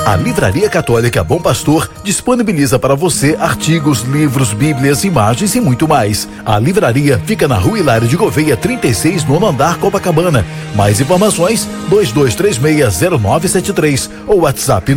A Livraria Católica Bom Pastor disponibiliza para você artigos, livros, bíblias, imagens e muito mais. A livraria fica na Rua Hilário de Gouveia 36, nono andar, Copacabana. Mais informações 22360973 ou WhatsApp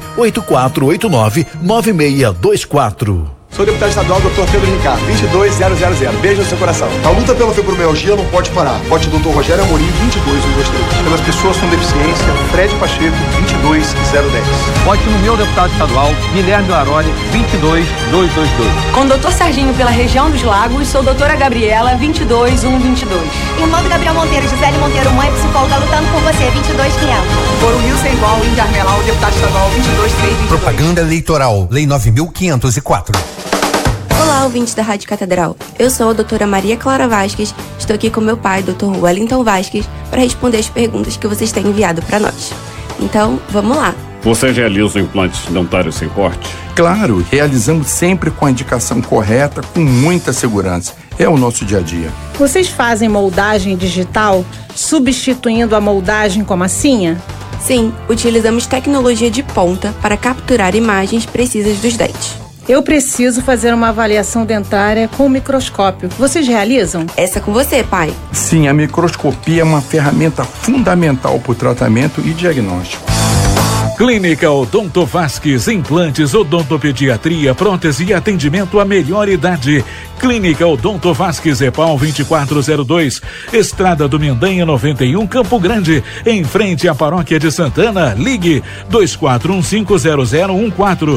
984899624. Sou deputado estadual Dr. Pedro Ricardo, 22000. Beijo no seu coração. A luta pela fibromialgia não pode parar. Vote Dr. Rogério Amorim, 22123. Pelas pessoas com deficiência, Fred Pacheco, 22010. Vote no meu deputado estadual, Guilherme Laroli, 22222. Com Dr. Serginho pela região dos Lagos, sou doutora Gabriela, 22122. Irmão do Gabriel Monteiro, Gisele Monteiro, mãe psicóloga, lutando por você, 22500. Por o Wilson Ball, Índia Armelau, deputado estadual, 22322. Propaganda eleitoral, Lei 9.504. Olá, ouvintes da Rádio Catedral. Eu sou a doutora Maria Clara Vasques, estou aqui com meu pai, Dr. Wellington Vasques, para responder as perguntas que vocês têm enviado para nós. Então, vamos lá. Você realiza implantes dentários sem corte? Claro, realizamos sempre com a indicação correta, com muita segurança. É o nosso dia a dia. Vocês fazem moldagem digital, substituindo a moldagem com massinha? Sim, utilizamos tecnologia de ponta para capturar imagens precisas dos dentes. Eu preciso fazer uma avaliação dentária com microscópio. Vocês realizam? Essa é com você, pai. Sim, a microscopia é uma ferramenta fundamental para o tratamento e diagnóstico. Clínica Odonto Vasques, implantes, odontopediatria, prótese e atendimento à melhor idade. Clínica Odonto Vasques, EPAL 2402, Estrada do Mendanha 91, Campo Grande, em frente à Paróquia de Santana. Ligue 24150014,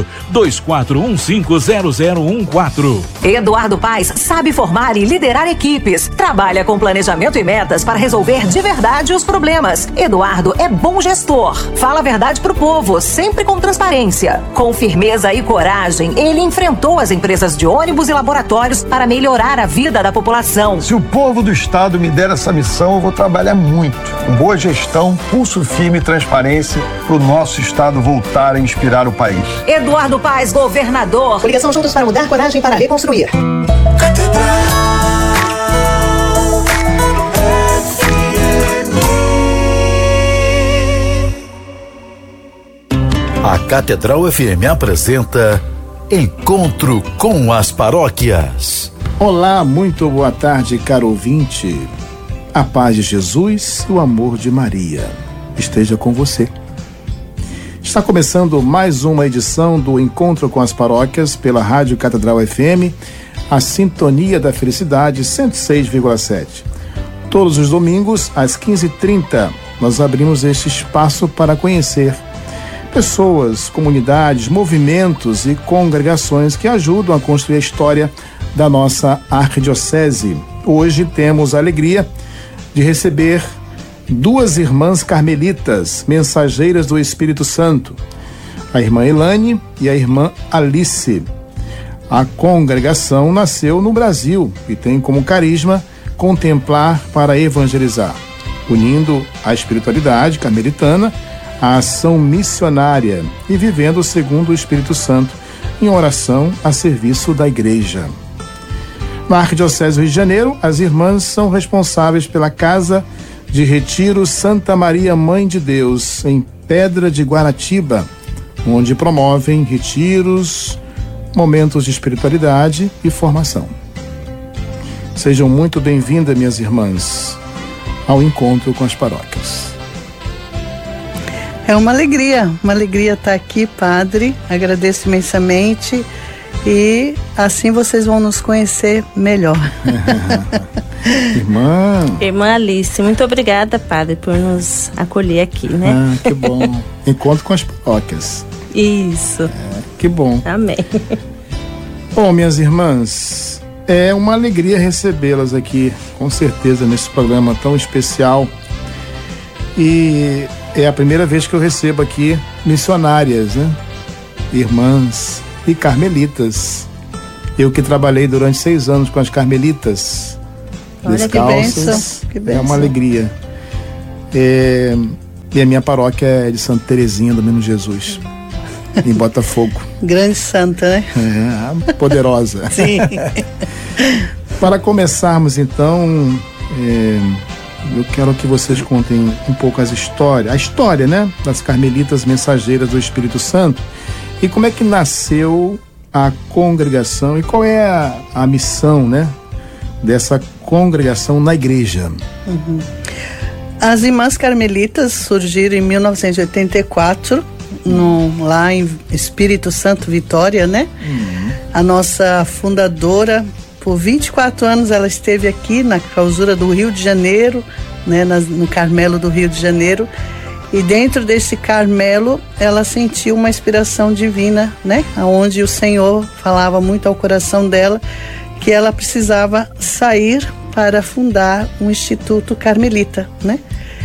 24150014. Eduardo Paes sabe formar e liderar equipes. Trabalha com planejamento e metas para resolver de verdade os problemas. Eduardo é bom gestor. Fala a verdade pro povo, sempre com transparência. Com firmeza e coragem, ele enfrentou as empresas de ônibus e laboratórios para melhorar a vida da população. Se o povo do estado me der essa missão, eu vou trabalhar muito. Com boa gestão, pulso firme e transparência para o nosso estado voltar a inspirar o país. Eduardo Paes, governador. Ligação juntos para mudar, coragem para reconstruir. A Catedral FM apresenta Encontro com as Paróquias. Olá, muito boa tarde, caro ouvinte. A paz de Jesus e o amor de Maria esteja com você. Está começando mais uma edição do Encontro com as Paróquias pela Rádio Catedral FM, a Sintonia da Felicidade 106,7. Todos os domingos, às 15h30, nós abrimos este espaço para conhecer pessoas, comunidades, movimentos e congregações que ajudam a construir a história da nossa arquidiocese. Hoje temos a alegria de receber duas irmãs carmelitas, mensageiras do Espírito Santo, a irmã Elane e a irmã Alice. A congregação nasceu no Brasil e tem como carisma contemplar para evangelizar, unindo a espiritualidade carmelitana a ação missionária e vivendo segundo o Espírito Santo em oração a serviço da Igreja. Na Arquidiocese do Rio de Janeiro, as irmãs são responsáveis pela Casa de Retiro Santa Maria Mãe de Deus, em Pedra de Guaratiba, onde promovem retiros, momentos de espiritualidade e formação. Sejam muito bem-vindas, minhas irmãs, ao Encontro com as Paróquias. É uma alegria estar aqui, padre. Agradeço imensamente e assim vocês vão nos conhecer melhor. Irmã Alice, muito obrigada, padre, por nos acolher aqui, né? Ah, que bom. Encontro com as Paróquias. Isso. Que bom. Amém. Bom, minhas irmãs, é uma alegria recebê-las aqui, com certeza, nesse programa tão especial. E é a primeira vez que eu recebo aqui missionárias, né? Irmãs e carmelitas. Eu que trabalhei durante 6 anos com as carmelitas descalças. Que bênção. É uma alegria. E a minha paróquia é de Santa Terezinha do Menino Jesus, em Botafogo. Grande santa, né? Poderosa. Sim. Para começarmos, então, eu quero que vocês contem um pouco a história, né, das Carmelitas Mensageiras do Espírito Santo, e como é que nasceu a congregação e qual é a missão, né, dessa congregação na igreja. Uhum. As Irmãs Carmelitas surgiram em 1984, lá em Espírito Santo, Vitória, né? Uhum. A nossa fundadora, por 24 anos, ela esteve aqui na clausura do Rio de Janeiro, né, no Carmelo do Rio de Janeiro. E dentro desse Carmelo, ela sentiu uma inspiração divina, né? Onde o Senhor falava muito ao coração dela que ela precisava sair para fundar um instituto carmelita, né?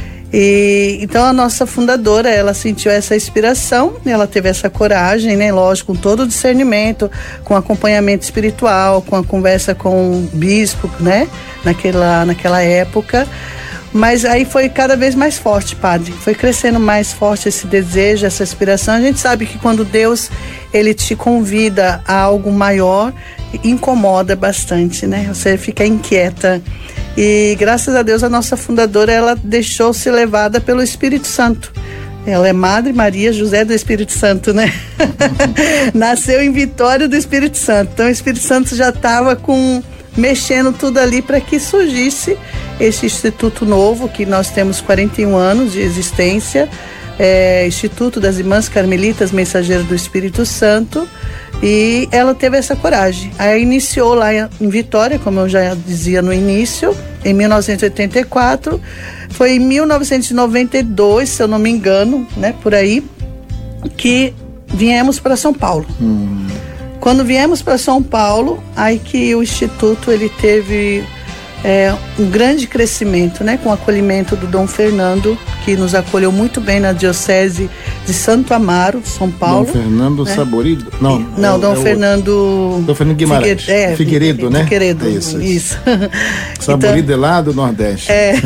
E então a nossa fundadora, ela sentiu essa inspiração, ela teve essa coragem, né? Lógico, com todo o discernimento, com acompanhamento espiritual, com a conversa com o bispo, né? Naquela época. Mas aí foi cada vez mais forte, padre. Foi crescendo mais forte esse desejo, essa inspiração. A gente sabe que quando Deus, ele te convida a algo maior, incomoda bastante, né? Você fica inquieta. E graças a Deus a nossa fundadora, ela deixou-se levada pelo Espírito Santo. Ela é Madre Maria José do Espírito Santo, né? Nasceu em Vitória do Espírito Santo. Então o Espírito Santo já estava mexendo tudo ali para que surgisse esse instituto novo, que nós temos 41 anos de existência, Instituto das Irmãs Carmelitas Mensageiras do Espírito Santo, e ela teve essa coragem. Aí iniciou lá em Vitória, como eu já dizia no início, em 1984, foi em 1992, se eu não me engano, né, por aí, que viemos para São Paulo. Quando viemos para São Paulo, aí que o Instituto, ele teve um grande crescimento, né, com o acolhimento do Dom Fernando, que nos acolheu muito bem na Diocese de Santo Amaro, São Paulo. Dom Fernando Saborido? Não, Dom Fernando... Dom Fernando Guimarães. Figueiredo, né? Figueiredo, isso. Saborido é lá do Nordeste.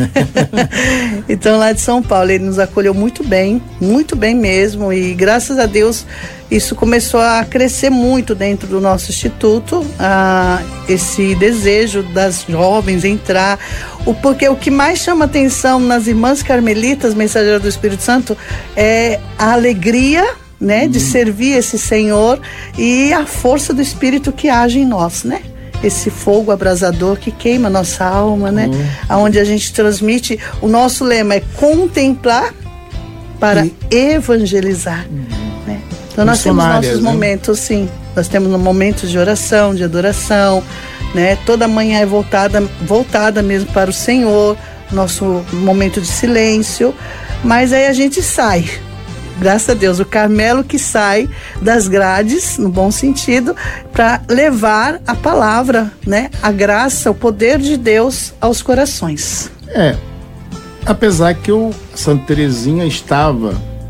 Então, lá de São Paulo, ele nos acolheu muito bem mesmo, e graças a Deus isso começou a crescer muito dentro do nosso instituto, esse desejo das jovens entrar, porque o que mais chama atenção nas Irmãs Carmelitas Mensageiras do Espírito Santo é a alegria, né, de servir esse Senhor e a força do Espírito que age em nós, né? Esse fogo abrasador que queima a nossa alma, né? Onde a gente transmite, o nosso lema é contemplar para evangelizar, né? Então nós temos nossos momentos, sim. Nós temos momentos de oração, de adoração, né? Toda manhã é voltada mesmo para o Senhor, nosso momento de silêncio. Mas aí a gente sai, graças a Deus, o Carmelo que sai das grades, no bom sentido, para levar a palavra, né? A graça, o poder de Deus aos corações. Apesar que o Santa Terezinha estava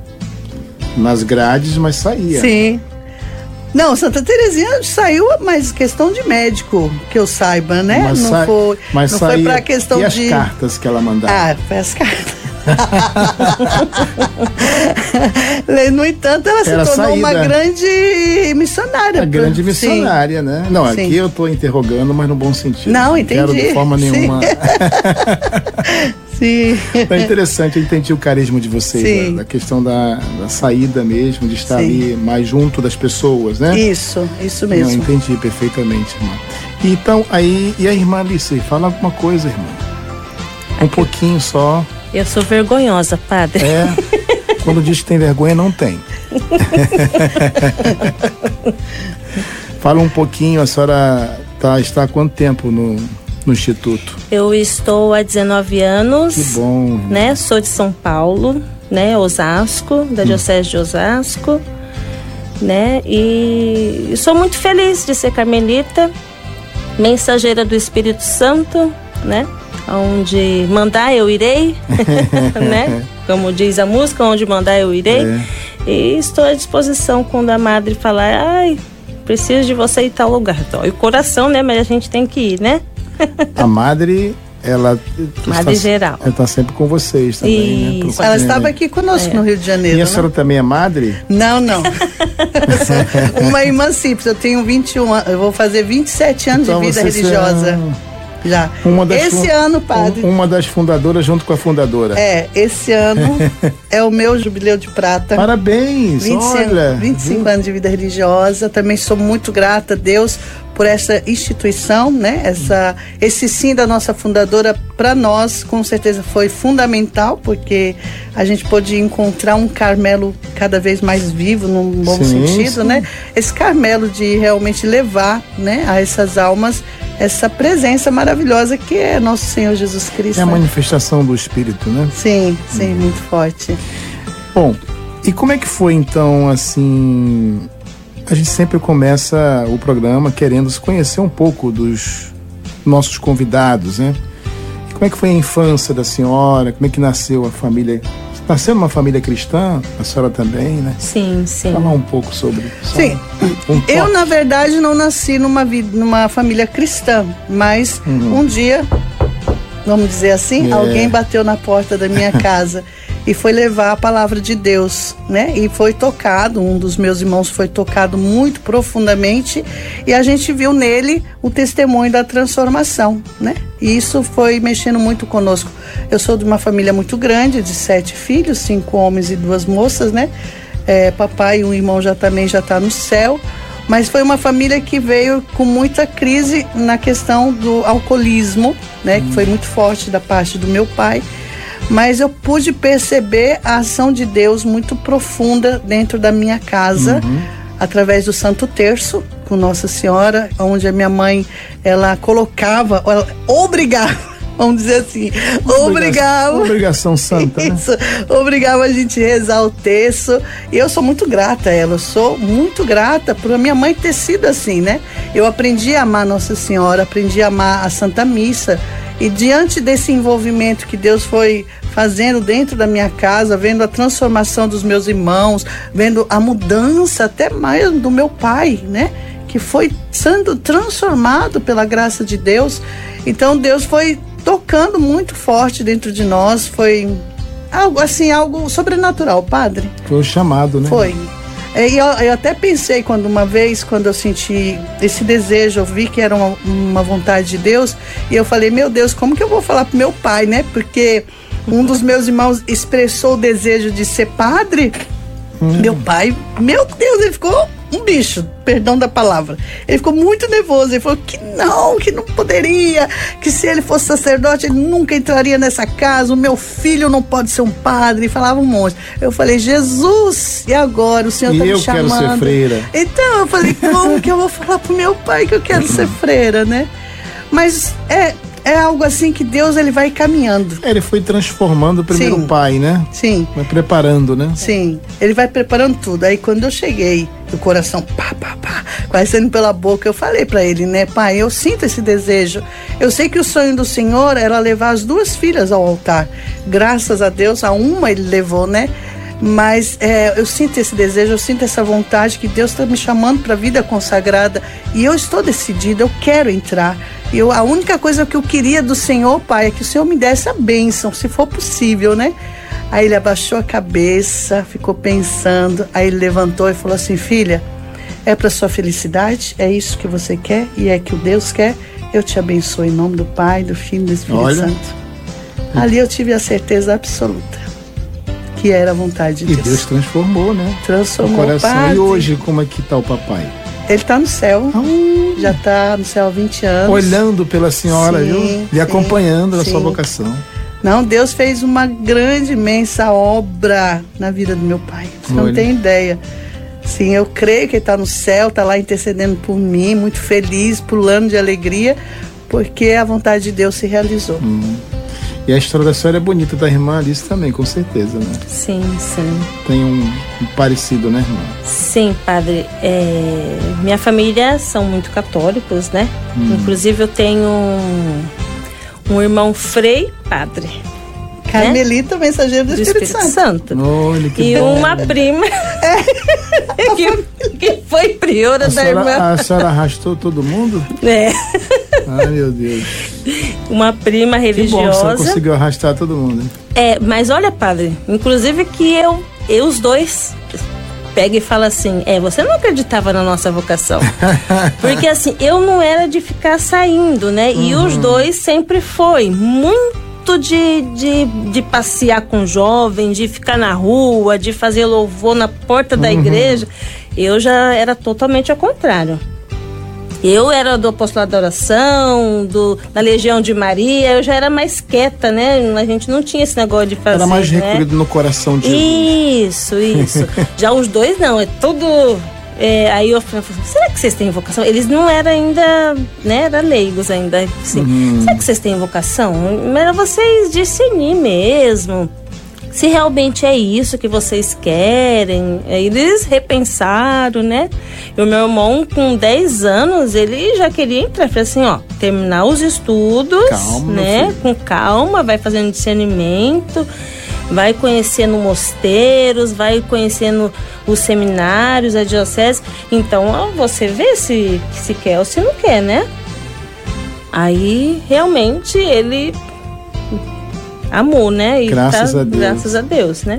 nas grades, mas saía. Sim. Não, Santa Terezinha saiu, mas questão de médico, que eu saiba, né? Mas não saía, foi pra questão e as cartas que ela mandava? Foi as cartas. No entanto, ela se tornou uma grande missionária. Grande missionária, né? Não, aqui eu tô interrogando, mas no bom sentido. Não, entendi. Não quero de forma nenhuma. Sim. É interessante, eu entendi o carisma de vocês, da questão da saída mesmo, de estar ali mais junto das pessoas, né? Isso mesmo. Eu entendi perfeitamente, irmã. Então, aí, e a irmã Alice, fala alguma coisa, irmã. Um pouquinho só. Eu sou vergonhosa, padre. Quando diz que tem vergonha, não tem. Fala um pouquinho, a senhora está há quanto tempo no Instituto? Eu estou há 19 anos. Que bom. Né? Sou de São Paulo, né? Osasco, da Diocese de Osasco, né? E sou muito feliz de ser carmelita, mensageira do Espírito Santo, né? Onde mandar eu irei, né? Como diz a música, onde mandar eu irei. E estou à disposição quando a madre falar, preciso de você em tal lugar. Dói o coração, né? Mas a gente tem que ir, né? A madre, geral. Ela está sempre com vocês também, né? Ela estava aqui conosco no Rio de Janeiro. E a senhora também é madre? Não. Uma irmã simples. Eu tenho 21 anos, eu vou fazer 27 anos de vida religiosa. Já. Esse ano, padre. Uma das fundadoras junto com a fundadora. Esse ano é o meu jubileu de prata. Parabéns, 25 anos de vida religiosa. Também sou muito grata a Deus por essa instituição, né? Esse sim da nossa fundadora, para nós, com certeza foi fundamental, porque a gente pôde encontrar um Carmelo cada vez mais vivo, num bom sentido, né? Esse Carmelo de realmente levar, né, a essas almas essa presença maravilhosa que é nosso Senhor Jesus Cristo. É a manifestação do Espírito, né? Sim, muito forte. Bom, e como é que foi então, assim... A gente sempre começa o programa querendo se conhecer um pouco dos nossos convidados, né? Como é que foi a infância da senhora? Como é que nasceu a família? Nasceu numa família cristã? A senhora também, né? Sim. Falar um pouco sobre isso. Sim. Eu, na verdade, não nasci numa família cristã, mas um dia, vamos dizer assim, alguém bateu na porta da minha casa e foi levar a palavra de Deus, né? E foi tocado, um dos meus irmãos foi tocado muito profundamente, e a gente viu nele o testemunho da transformação, né? E isso foi mexendo muito conosco. Eu sou de uma família muito grande, de 7 filhos, 5 homens e 2 moças, né? Papai e um irmão já está no céu, mas foi uma família que veio com muita crise na questão do alcoolismo, né? Que foi muito forte da parte do meu pai. Mas eu pude perceber a ação de Deus muito profunda dentro da minha casa, através do Santo Terço, com Nossa Senhora, onde a minha mãe, ela obrigava, vamos dizer assim, obrigação santa, isso, né? Obrigava a gente rezar o terço, e eu sou muito grata a ela, eu sou muito grata por a minha mãe ter sido assim, né? Eu aprendi a amar Nossa Senhora, aprendi a amar a Santa Missa, e diante desse envolvimento que Deus foi fazendo dentro da minha casa, vendo a transformação dos meus irmãos, vendo a mudança até mais do meu pai, né? Que foi sendo transformado pela graça de Deus. Então Deus foi tocando muito forte dentro de nós, foi algo sobrenatural, padre. Foi o chamado, né? Foi. E eu até pensei quando eu senti esse desejo, eu vi que era uma vontade de Deus, e eu falei, meu Deus, como que eu vou falar pro meu pai, né? Porque um dos meus irmãos expressou o desejo de ser padre. Meu pai, meu Deus, ele ficou um bicho, perdão da palavra. Ele ficou muito nervoso, ele falou que não poderia, que se ele fosse sacerdote, ele nunca entraria nessa casa, o meu filho não pode ser um padre, e falava um monte. Eu falei, Jesus, e agora? O Senhor está me chamando. Eu quero ser freira. Então, eu falei, como que eu vou falar pro meu pai que eu quero ser freira, né? Mas é algo assim que Deus, ele vai caminhando. Ele foi transformando primeiro o pai, né? Sim. Vai preparando, né? Sim. Ele vai preparando tudo. Aí quando eu cheguei, o coração quase saindo pela boca, eu falei pra ele, né? Pai, eu sinto esse desejo. Eu sei que o sonho do Senhor era levar as 2 filhas ao altar. Graças a Deus, a uma ele levou, né? Mas eu sinto esse desejo, eu sinto essa vontade que Deus está me chamando para a vida consagrada, e eu estou decidida, eu quero entrar. A única coisa que eu queria do Senhor, Pai, é que o Senhor me desse a bênção, se for possível, né? Aí ele abaixou a cabeça, ficou pensando, aí ele levantou e falou assim, filha, é para sua felicidade, é isso que você quer e é que o Deus quer, eu te abençoo em nome do Pai, do Filho e do Espírito Santo. Ali eu tive a certeza absoluta que era a vontade de Deus. E Deus transformou, né? Transformou o coração. Padre. E hoje, como é que tá o papai? Ele tá no céu, já tá no céu há 20 anos. Olhando pela senhora, viu? E acompanhando a sua vocação. Não, Deus fez uma grande, imensa obra na vida do meu pai. Você não tem ideia. Sim, eu creio que ele tá no céu, tá lá intercedendo por mim, muito feliz, pulando de alegria, porque a vontade de Deus se realizou. E a história da senhora é bonita, da irmã Alice também, com certeza, né? Sim. Tem um parecido, né, irmã? Sim, padre. Minha família são muito católicos, né? Inclusive eu tenho um irmão Frei, padre. Carmelita, né? Mensageiro do Espírito Santo. Olha, que e uma prima que foi priora da irmã. A senhora arrastou todo mundo? Ai, meu Deus. Uma prima religiosa. Que bom, você conseguiu arrastar todo mundo. Mas olha, padre, inclusive que eu os dois pega e fala assim, você não acreditava na nossa vocação. Porque assim, eu não era de ficar saindo, né? E os dois sempre foi muito de passear com jovens, de ficar na rua, de fazer louvor na porta da igreja. Eu já era totalmente ao contrário. Eu era do apostolado da oração, da Legião de Maria, eu já era mais quieta, né? A gente não tinha esse negócio de fazer, era mais recolhido no coração de Jesus. Isso. Já os dois não, é tudo... aí eu falei, será que vocês têm vocação? Eles não eram ainda, né? Eram leigos ainda, assim. Será que vocês têm vocação? Mas vocês discernir mesmo. Se realmente é isso que vocês querem. Eles repensaram, né? E o meu irmão, com 10 anos, ele já queria entrar. Falei assim, terminar os estudos, calma, né? Com calma, vai fazendo discernimento, vai conhecendo mosteiros, vai conhecendo os seminários, a diocese. Então, você vê se quer ou se não quer, né? Aí, realmente, ele... amor, né? E graças a Deus. Graças a Deus, né?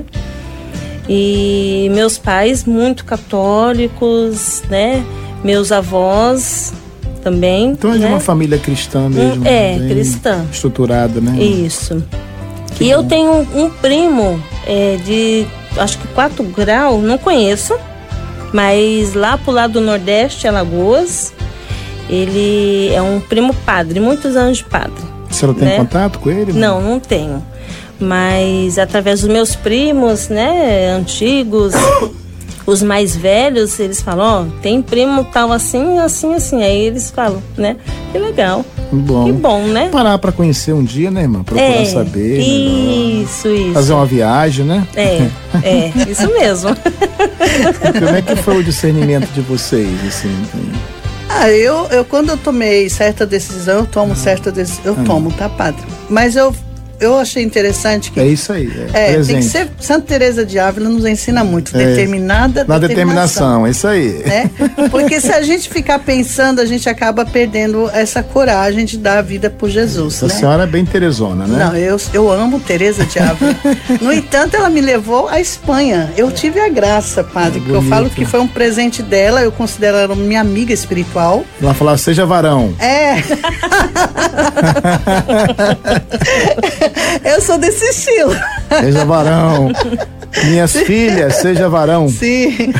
E meus pais muito católicos, né? Meus avós também. Então é de uma família cristã mesmo. Cristã. Estruturada, né? Isso. E eu tenho um primo de, acho que 4 graus, não conheço, mas lá pro lado do Nordeste, Alagoas, ele é um primo padre, muitos anos de padre. Você não tem contato com ele? Não tenho. Mas através dos meus primos, né, antigos, os mais velhos, eles falam, tem primo tal assim, assim, assim. Aí eles falam, né? Que legal. Bom. Que bom, né? Parar pra conhecer um dia, né, irmã? Procurar saber. Isso. Fazer uma viagem, né? Isso mesmo. Como é que foi o discernimento de vocês, assim? Eu quando eu tomei certa decisão, eu tomo certa decisão, eu tomo, tá, padre? Mas eu achei interessante que... É isso aí, tem que ser... Santa Teresa de Ávila nos ensina muito, determinada na determinação, é isso aí. Né? Porque se a gente ficar pensando, a gente acaba perdendo essa coragem de dar a vida por Jesus, A senhora é bem teresona, né? Não, eu amo Teresa de Ávila. No entanto, ela me levou à Espanha. Eu tive a graça, padre, porque eu falo que foi um presente dela, eu considero ela minha amiga espiritual. Ela falava, seja varão. Eu sou desse estilo. Seja varão. Minhas filhas, seja varão. Sim.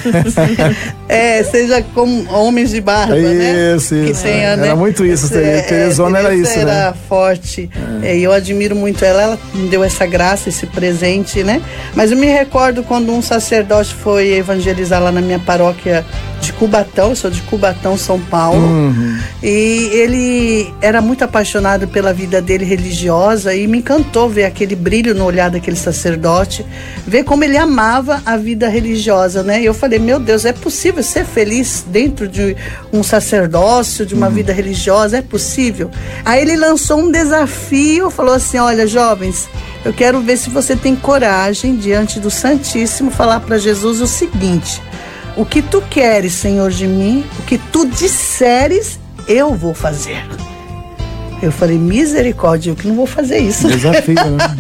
Seja como homens de barba, né? Isso. Que tenha, era muito isso. Teresona era isso, era né? forte. E eu admiro muito ela me deu essa graça, esse presente, né? Mas eu me recordo quando um sacerdote foi evangelizar lá na minha paróquia de Cubatão, eu sou de Cubatão, São Paulo. E ele era muito apaixonado pela vida dele religiosa e me encantou ver aquele brilho no olhar daquele sacerdote, ver como ele amava a vida religiosa, né? E eu falei, meu Deus, é possível ser feliz dentro de um sacerdócio, de uma vida religiosa? É possível? Aí ele lançou um desafio, falou assim, olha, jovens, eu quero ver se você tem coragem, diante do Santíssimo, falar para Jesus o seguinte: o que tu queres, Senhor, de mim, o que tu disseres, eu vou fazer. Eu falei, misericórdia, eu que não vou fazer isso. Desafio, né?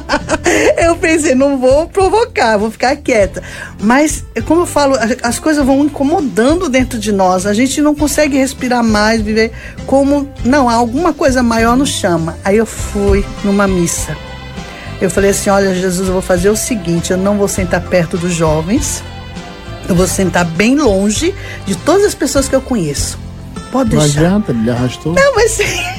Eu pensei, não vou provocar, vou ficar quieta. Mas, como eu falo, as coisas vão incomodando dentro de nós. A gente não consegue respirar mais, viver como... Não, alguma coisa maior nos chama. Aí eu fui numa missa. Eu falei assim, olha, Jesus, eu vou fazer o seguinte, eu não vou sentar perto dos jovens, eu vou sentar bem longe de todas as pessoas que eu conheço. Pode deixar. Não adianta, ele arrastou. Não, mas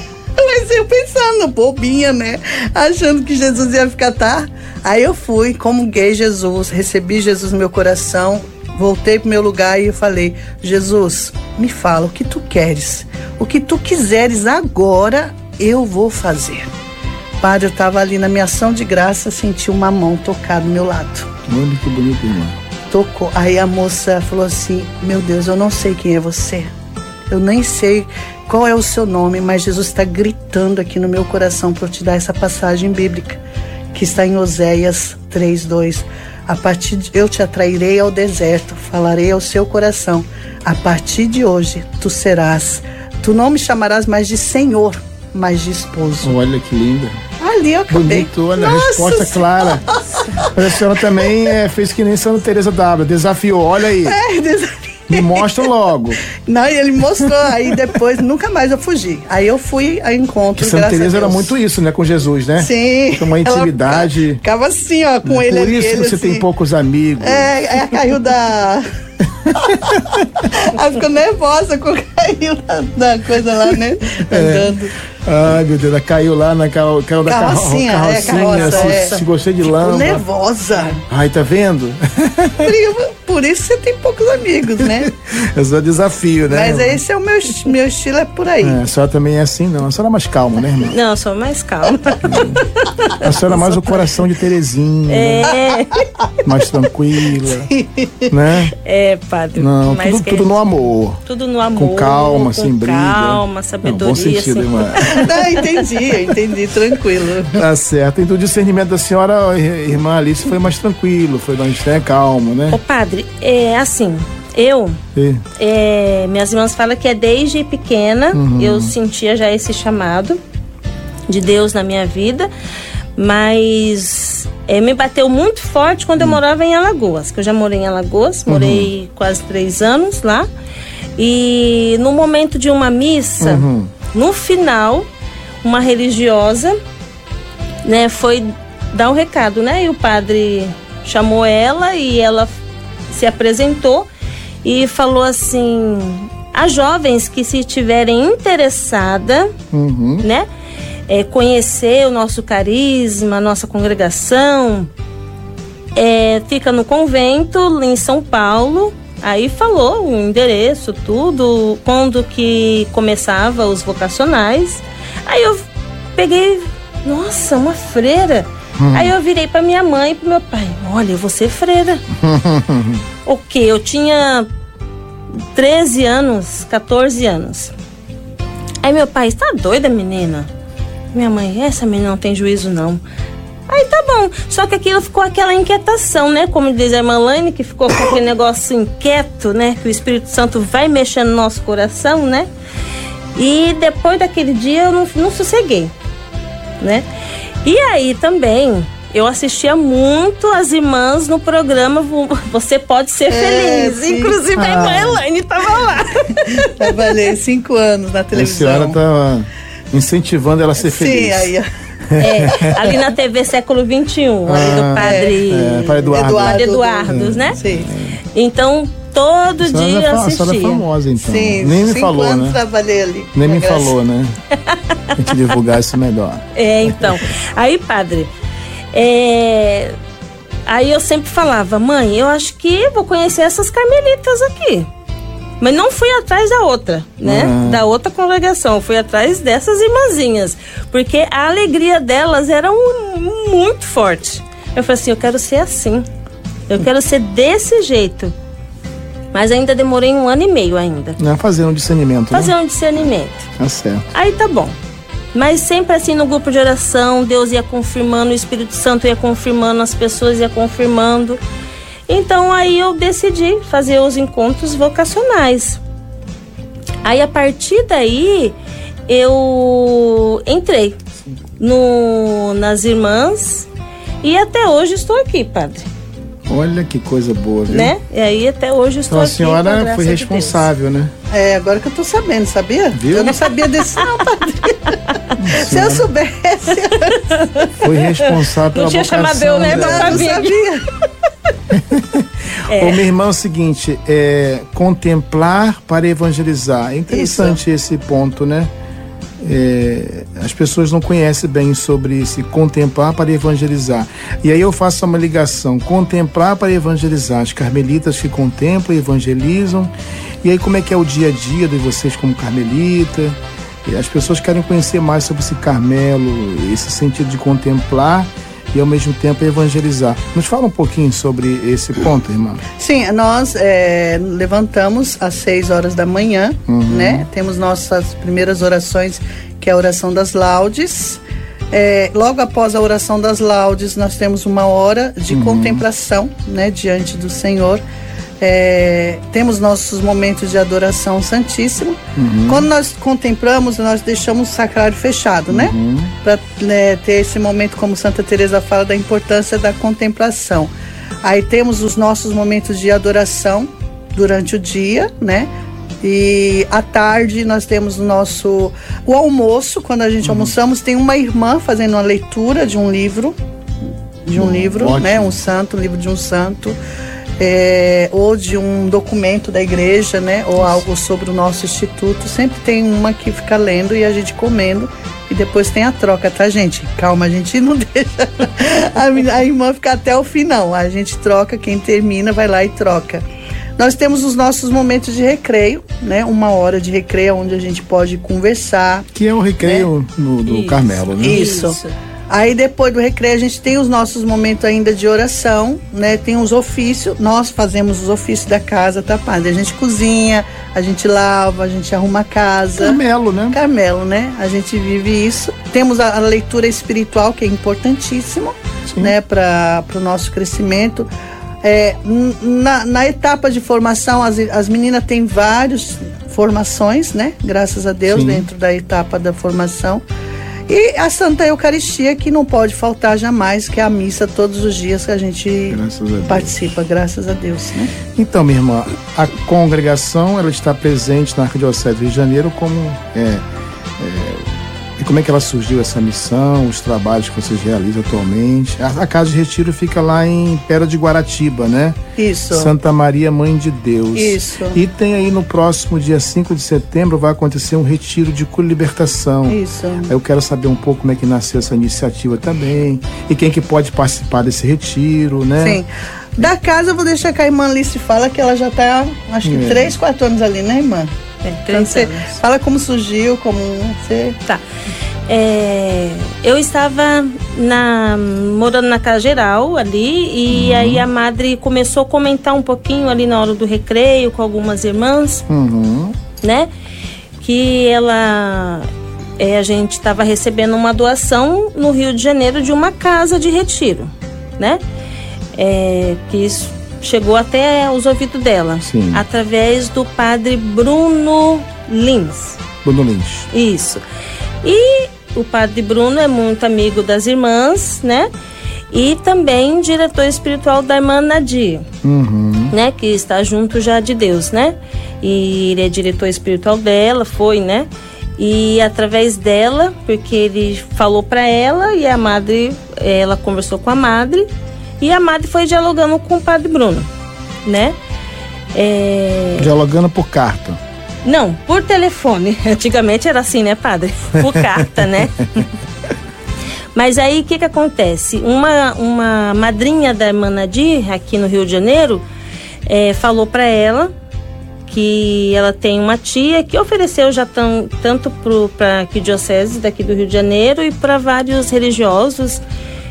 eu pensando, bobinha, né? Achando que Jesus ia ficar, tá? Aí eu fui, comunguei Jesus, recebi Jesus no meu coração, voltei pro meu lugar e eu falei, Jesus, me fala o que tu queres. O que tu quiseres agora, eu vou fazer. Padre, eu tava ali na minha ação de graça, senti uma mão tocar do meu lado. Olha que bonito, irmão. Tocou. Aí a moça falou assim, meu Deus, eu não sei quem é você. Eu nem sei qual é o seu nome, mas Jesus está gritando aqui no meu coração para eu te dar essa passagem bíblica, que está em Oséias 3:2. Eu te atrairei ao deserto, falarei ao seu coração. A partir de hoje, tu não me chamarás mais de Senhor, mas de esposo. Olha que linda. Ali eu acabei. Bonito, olha, a resposta clara. Mas a senhora também fez que nem Santa Teresa d'Ávila, desafiou, olha aí. Desafio. Me mostra logo. Não, e ele mostrou, aí depois nunca mais eu fugi. Aí eu fui a encontro. Santa Teresa era muito isso, né, com Jesus, né? Sim. Uma intimidade. Ficava assim, ó, com ele. Por isso que você assim. tem poucos amigos. Caiu da... Ela ficou nervosa com o caiu da coisa lá, né? Andando. Ai, meu Deus, ela caiu lá caiu da carrocinha, se gostei de lama. Nervosa. Ai, tá vendo? Por isso você tem poucos amigos, né? É só desafio, né? Mas esse é o meu estilo, é por aí. A senhora também é assim, não? A senhora é mais calma, né, irmã? Não, eu sou mais calma. A senhora é mais o coração de Terezinha. É. Mais tranquila. Né? É, padre. Não, tudo no amor. Tudo no amor. Com calma, sem briga. Calma, sabedoria. Bom sentido, assim. irmã. Não, entendi, tranquilo. Tá certo. Então o discernimento da senhora, irmã Alice, foi mais tranquilo, foi mais calmo, né? Ô padre, assim, minhas irmãs falam que desde pequena eu sentia já esse chamado de Deus na minha vida, mas me bateu muito forte quando eu morava em Alagoas, que eu já morei em Alagoas, morei quase 3 anos lá, e no momento de uma missa, no final, uma religiosa, né, foi dar um recado, né, e o padre chamou ela e ela se apresentou e falou assim: as jovens que se estiverem interessadas, né, conhecer o nosso carisma, a nossa congregação, fica no convento em São Paulo. Aí falou o endereço, tudo, quando que começava os vocacionais. Aí eu peguei, nossa, uma freira. Aí eu virei pra minha mãe e pro meu pai: olha, eu vou ser freira. O quê? Eu tinha 13 anos, 14 anos. Aí meu pai: tá doida, menina? Minha mãe: essa menina não tem juízo, não. Aí tá bom, só que aquilo ficou aquela inquietação, né? Como diz a irmã Laine, que ficou com aquele negócio inquieto, né? Que o Espírito Santo vai mexendo no nosso coração, né? E depois daquele dia eu não sosseguei, né? E aí também eu assistia muito as irmãs no programa Você Pode Ser Feliz. Sim. Inclusive a irmã Elaine estava lá. Trabalhei 5 anos na televisão. A senhora estava incentivando ela a ser feliz. Sim, aí... ali na TV Século XXI, ali do padre Eduardo, né? Sim. Então, todo dia eu assistia. A senhora é famosa, então. Sim, nem me falou, anos né? Trabalhei ali. Nem me falou, né? A gente divulgar isso melhor. Então. Aí, padre, aí eu sempre falava: mãe, eu acho que vou conhecer essas carmelitas aqui. Mas não fui atrás da outra, né? Da outra congregação. Fui atrás dessas irmãzinhas. Porque a alegria delas era muito forte. Eu falei assim: eu quero ser assim. Eu quero ser desse jeito. Mas ainda demorei 1 ano e meio ainda. Fazer um discernimento, Fazer um discernimento. Tá certo. Aí tá bom. Mas sempre assim no grupo de oração, Deus ia confirmando, o Espírito Santo ia confirmando, as pessoas ia confirmando. Então aí eu decidi fazer os encontros vocacionais. Aí a partir daí eu entrei nas irmãs e até hoje estou aqui, padre. Olha que coisa boa, viu? Né? E aí até hoje estou aqui. Então a senhora foi responsável, né? Agora que eu tô sabendo, sabia? Viu? Eu não sabia desse não, padre. Se eu soubesse. Foi responsável pela vocação. Não tinha chamado eu, né? Não sabia. Ô, minha irmã, é o seguinte, contemplar para evangelizar. É interessante esse ponto, né? As pessoas não conhecem bem sobre esse contemplar para evangelizar. E aí eu faço uma ligação: contemplar para evangelizar. As carmelitas que contemplam e evangelizam. E aí como é que é o dia a dia de vocês como carmelita? E as pessoas querem conhecer mais sobre esse Carmelo, esse sentido de contemplar e ao mesmo tempo evangelizar. Nos fala um pouquinho sobre esse ponto, irmã. Sim, nós levantamos às 6 horas da manhã, né? Temos nossas primeiras orações, que é a oração das laudes. Logo após a oração das laudes, nós temos 1 hora de contemplação, né? Diante do Senhor. Temos nossos momentos de adoração ao Santíssimo. Quando nós contemplamos, nós deixamos o sacrário fechado, né? Para ter esse momento, como Santa Teresa fala, da importância da contemplação. Aí temos os nossos momentos de adoração durante o dia, né? E à tarde nós temos o almoço. Quando a gente almoçamos, tem uma irmã fazendo uma leitura de um livro, né? Um livro de um santo, ou de um documento da igreja, né? Ou algo sobre o nosso instituto. Sempre tem uma que fica lendo e a gente comendo. E depois tem a troca, tá, gente? Calma, a gente não deixa a irmã ficar até o final. A gente troca, quem termina vai lá e troca. Nós temos os nossos momentos de recreio, né? 1 hora de recreio onde a gente pode conversar. Que é o recreio, né? do Carmelo, né? Isso. Aí depois do recreio a gente tem os nossos momentos ainda de oração, né? Tem os ofícios, nós fazemos os ofícios da casa, tá, padre? A gente cozinha, a gente lava, a gente arruma a casa. Carmelo, né? A gente vive isso. Temos a leitura espiritual, que é importantíssimo, né? Para o nosso crescimento. Na etapa de formação, as meninas têm várias formações, né? Graças a Deus, dentro da etapa da formação. E a Santa Eucaristia, que não pode faltar jamais, que é a missa todos os dias que a gente participa, graças a Deus, né? Então, minha irmã, a congregação, ela está presente na Arquidiocese do Rio de Janeiro como... E como é que ela surgiu, essa missão, os trabalhos que vocês realizam atualmente? A Casa de Retiro fica lá em Pedra de Guaratiba, né? Isso. Santa Maria, Mãe de Deus. Isso. E tem aí no próximo dia 5 de setembro vai acontecer um retiro de cura e libertação. Isso. Eu quero saber um pouco como é que nasceu essa iniciativa também. E quem que pode participar desse retiro, né? Sim. Da casa, eu vou deixar que a irmã Alice fala, que ela já está, acho que 3, 4 anos ali, né, irmã? 3 anos. Fala como surgiu, como você... Tá. Eu estava morando na Casa Geral ali, e aí a madre começou a comentar um pouquinho ali na hora do recreio com algumas irmãs, né? Que a gente estava recebendo uma doação no Rio de Janeiro de uma casa de retiro, né? Que isso chegou até os ouvidos dela. Sim. Através do padre Bruno Lins. Bruno Lins. Isso. E o padre Bruno é muito amigo das irmãs, né? E também diretor espiritual da irmã Nadia, né? Que está junto já de Deus, né? E ele é diretor espiritual dela, né? E através dela, porque ele falou para ela e a madre, ela conversou com a madre. E a madre foi dialogando com o padre Bruno, né? Dialogando por carta? Não, por telefone. Antigamente era assim, né, padre? Por carta, né? Mas aí, o que acontece? Uma madrinha da irmã Nadir, aqui no Rio de Janeiro, falou para ela que ela tem uma tia que ofereceu já tanto para a arquidiocese daqui do Rio de Janeiro e para vários religiosos.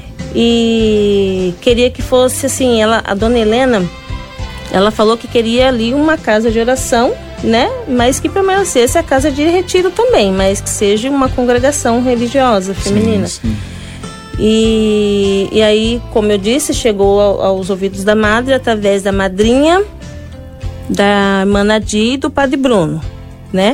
E queria que fosse assim, a dona Helena, ela falou que queria ali uma casa de oração, né? Mas que permanecesse a casa de retiro também, mas que seja uma congregação religiosa feminina. Sim. E aí, como eu disse, chegou aos ouvidos da madre através da madrinha, da irmã Nadir e do padre Bruno, né?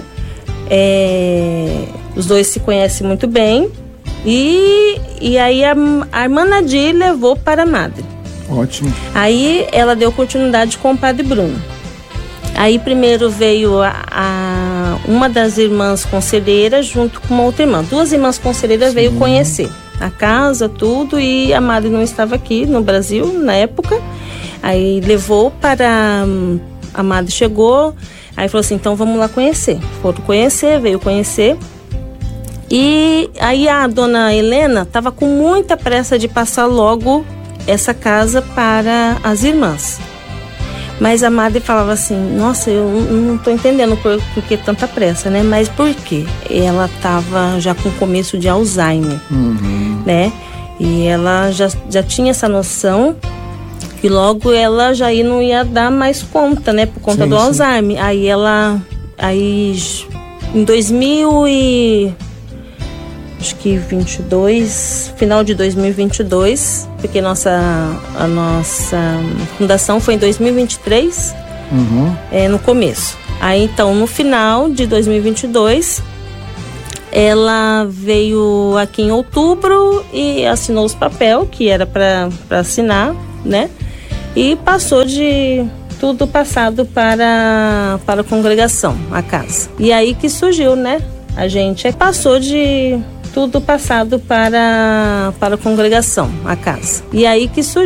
Os dois se conhecem muito bem. E aí a irmã Nadir levou para a madre. Ótimo. Aí ela deu continuidade com o padre Bruno. Aí primeiro veio uma das irmãs conselheiras junto com uma outra irmã. 2 irmãs conselheiras veio conhecer a casa, tudo, e a madre não estava aqui no Brasil na época. Aí levou para... A madre chegou, aí falou assim, então vamos lá conhecer. Foram conhecer, veio conhecer. E aí a dona Helena estava com muita pressa de passar logo essa casa para as irmãs. Mas a madre falava assim, nossa, eu não estou entendendo por que tanta pressa, né? Mas por quê? Ela estava já com começo de Alzheimer, né? E ela já tinha essa noção que logo ela já não ia dar mais conta, né? Por conta do Alzheimer. Aí em 2022, final de 2022, porque a nossa fundação foi em 2023, No começo. Aí então, no final de 2022, ela veio aqui em outubro e assinou os papéis que era para assinar, né? E passou de tudo passado para a congregação, a casa. E aí que surgiu, né? A gente passou de tudo passado para a congregação, a casa. E aí que surgiu.